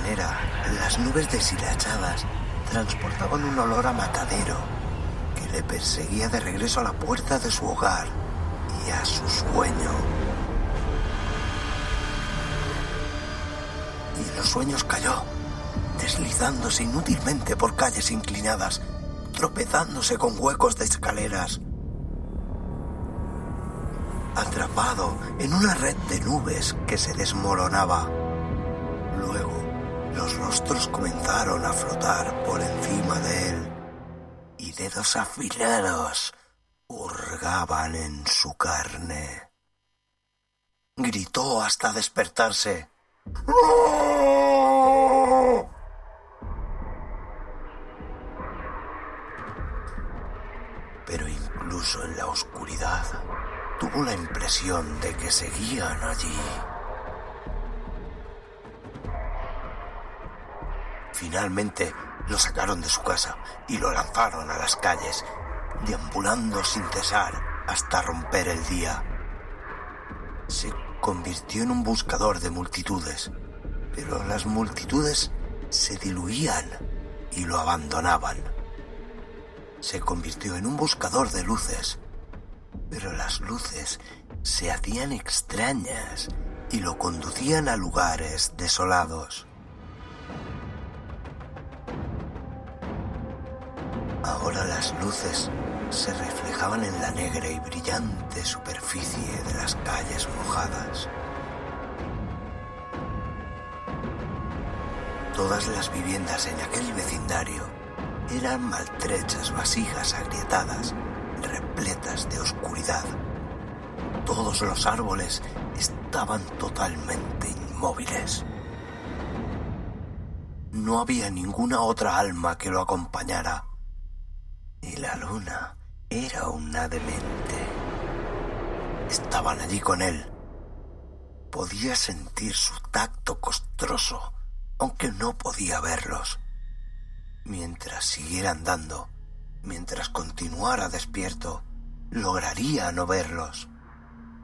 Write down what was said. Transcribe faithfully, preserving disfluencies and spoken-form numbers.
manera, las nubes deshilachadas transportaban un olor a matadero que le perseguía de regreso a la puerta de su hogar y a su sueño. Y en los sueños cayó, deslizándose inútilmente por calles inclinadas, tropezándose con huecos de escaleras. Atrapado en una red de nubes que se desmoronaba. Luego, los rostros comenzaron a flotar por encima de él y dedos afilados hurgaban en su carne. Gritó hasta despertarse. Pero incluso en la oscuridad tuvo la impresión de que seguían allí. Finalmente lo sacaron de su casa y lo lanzaron a las calles, deambulando sin cesar hasta romper el día. Se convirtió en un buscador de multitudes, pero las multitudes se diluían y lo abandonaban. Se convirtió en un buscador de luces, pero las luces se hacían extrañas y lo conducían a lugares desolados. Ahora las luces se reflejaban en la negra y brillante superficie de las calles mojadas. Todas las viviendas en aquel vecindario eran maltrechas vasijas agrietadas, repletas de oscuridad. Todos los árboles estaban totalmente inmóviles. No había ninguna otra alma que lo acompañara. Y la luna era una demente. Estaban allí con él. Podía sentir su tacto costroso, aunque no podía verlos. Mientras siguiera andando, mientras continuara despierto, lograría no verlos.